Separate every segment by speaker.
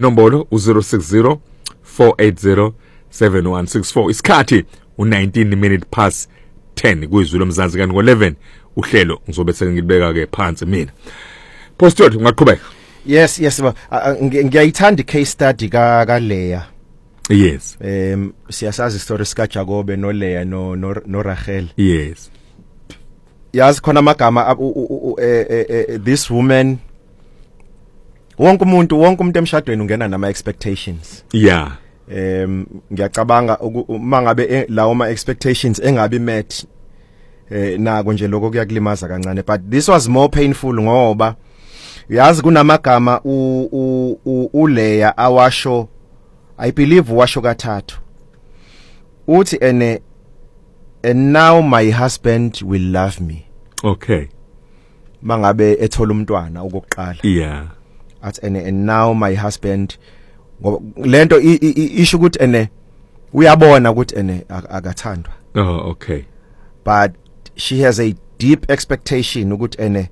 Speaker 1: nombolo 060 480 7164. Isikhathi u19 minutes past 10 kuyizulu mzansi kanti ngo11 uhlelo ngizobe sengilibeka ke phansi mina. Postod ungaqhubeka.
Speaker 2: Yes ngiyayithanda case study ka Leah.
Speaker 1: Yes.
Speaker 2: Siyasazi story sika Jacob no Leah no Rachel.
Speaker 1: Yes.
Speaker 2: Yazi khona amagama this woman wonke umuntu emshadweni ungena nama expectations.
Speaker 1: Yeah.
Speaker 2: Ngiyacabanga mangabe lawo ma expectations engabi met nako nje lokho kuyakulimaza kancane, but this was more painful ngoba yazi kunamagama uLeah awasho, I believe washo kathathu uthi and now my husband will love me.
Speaker 1: Okay.
Speaker 2: Mangabe ethola umntwana okokuqala.
Speaker 1: Yeah.
Speaker 2: At and now my husband lento isho ukuthi uyabona ukuthi akathandwa.
Speaker 1: Oh, okay.
Speaker 2: But she has a deep expectation ukuthi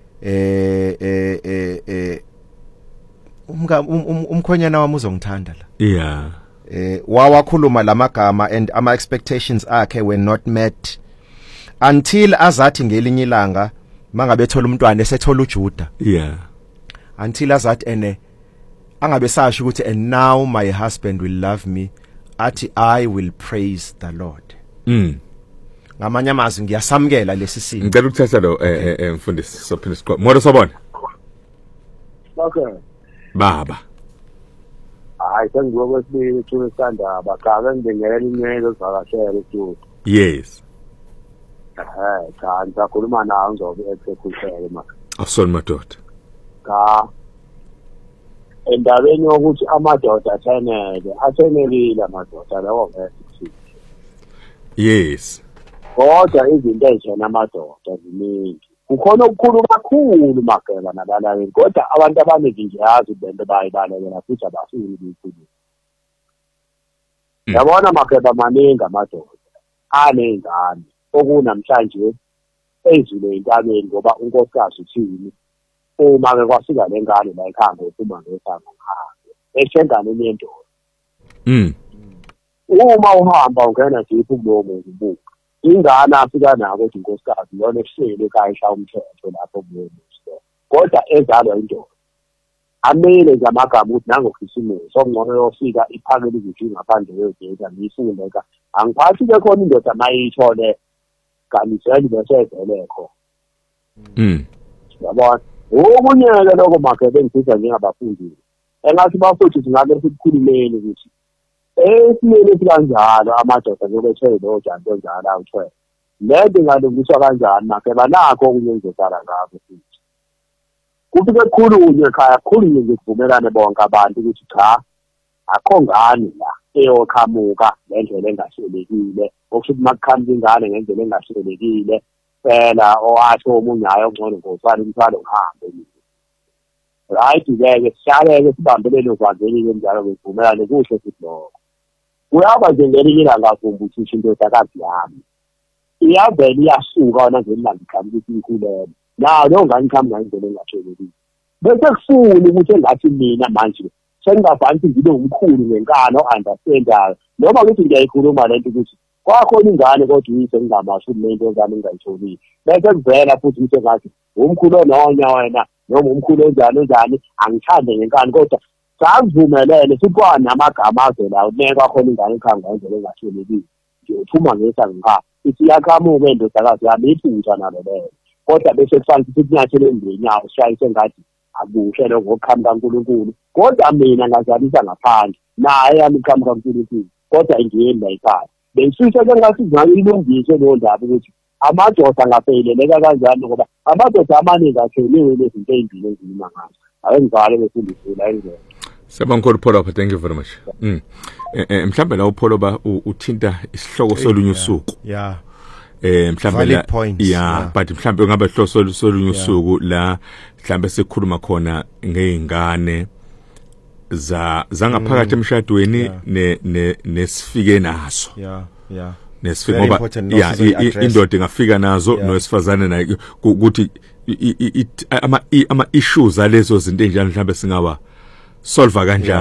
Speaker 2: umkhonyana wami uzongithanda la.
Speaker 1: Yeah.
Speaker 2: Wawakhuluma lamagama and ama expectations akhe were not met until azathi ngelinye ilanga mangabe ethola umntwana esethola uJuda.
Speaker 1: Yeah.
Speaker 2: Until azathi angabe sasho ukuthi and now my husband will love me, athi I will praise the Lord. Ngamanye amazwi ngiyasamkela lesi simo.
Speaker 1: Ngicela ukuthatha lo mfundisi sophinde siqhubeke. Moto sobona.
Speaker 3: Okay.
Speaker 1: Baba.
Speaker 3: Hayi sengiwe kwesibili thule sandaba cha ngingela imelo zakashela tu.
Speaker 1: Yes.
Speaker 3: Cha ngizakhuluma nawe ngizobe executive maka.
Speaker 1: Awusona madoda.
Speaker 3: Cha endabeni yokuthi amadoda athenelile amadoda lawo ngeke.
Speaker 1: Yes.
Speaker 3: Kodwa izinto ezona amadoda ziningi. Kukhona okukhulu kakhulu magela nabalali kodwa abantu abaningi ngiyazi bento bayibalekela futhi abafuni ukuyikhuluma. Yabona magela maningi amadoda anengane okunamhlanje ezile entabeni ngoba unkosikazi uthini uma ke kwafika lengane la ekhaya uphuma ngesango ngapha esengane nendoda. Uma uhamba ungena deep kulomo ubuka ingane afika nako ukuthi inkosikazi yona ehlele ekhaya isha umthetho lapho kulomo kodwa ezalwa indoda amele zamagama ukuthi nangokhisimuso sokungcono yofika iphakele izinto ngaphandle kwedata ngifunde ka angiphathi ke khona indoda mayithole kaniseli bese ezelekho. Yabona okunye lokho makebe ngifisa njengabafundi engathi bafuthi singabe sikukhulumeni ukuthi esimene sikanjalo amadoda ngobethele lo janto njalo awuthwe lento ngalungiswa kanjani makeba nakho okunyenzekala ngakho futhi kufike kukhulunywe ekhaya kukhulunywe ngevumelane bonke abantu ukuthi cha akho ngani la eyoqhamuka ngendlela engahlelekile okusho ukuthi makukhamba ingane ngendlela engahlelekile phela owatho omunyayo ongcono ngosana umthwalo uhambe. Right ke sihlale sibambelele ukwazeli njalo ngevumelane kuhle futhi lokho. Kuyaba nje ngelinye ilanga ngumbuthisa into yakazi yami. Iyavela iyasuka wona ngelanga ikhamba ukuthi ikhulele. Nawo lo ngani ikhamba ngendlela engahlelekile. Bese kufuna ukuthi engathi mina manje sengingafanele ngibe umkhulu ngenkani o-understandayo noma ukuthi ngiyayikhuluma lento ukuthi kwakhona ingane kodwa uyise ngingamasho lento ngane ngayitholi bese kuvela futhi ukuthi ngathi umkhulu ononya wena noma umkhulu onjani angithande ngenkani kodwa sangivumelele sikwa namagama azela uneke kwakhona ingane ekhanga ngendlela engahlelekile nje uphuma ngesanga ngapha isiyaqhamuka endodakazi yami iphutha nalo lelo kodwa bese kufanele ukuthi kunyathele engenyawo shayise ngathi akuhle lokho ngokuqhamuka kaNkulunkulu kodwa mina ngazalisa ngaphandle naye yami iqhamuka kaNkulunkulu kodwa ngiyenda ekhaya besifike ke ngathi ngayilungise lo ndaba ukuthi amadoda angapheleleka kanjani ngoba amadoda amaningi atheliwe lezinto ezindile ezilima ngazo awengizale befundisela endlela.
Speaker 1: Siyabonga Paul, thank you very much. Mhlambe la uPaul ba uthinta isihloko solunye usuku.
Speaker 2: Yeah.
Speaker 1: Mhlambe la but mhlambe ngabe ihloso solunye usuku la mhlambe sikhuluma khona ngeingane zangaphakathi emshadweni nesifike nazo.
Speaker 2: Yeah.
Speaker 1: Nesifike ngoba indoda ingafika nazo nowesifazane naye ukuthi ama issues alezo zinto enjalo mhlambe singawa solve kanjani.